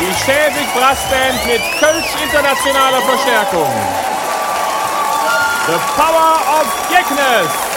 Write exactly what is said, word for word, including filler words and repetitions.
Die Schäbig Brassband mit Kölsch internationaler Verstärkung. The Power of Geknes.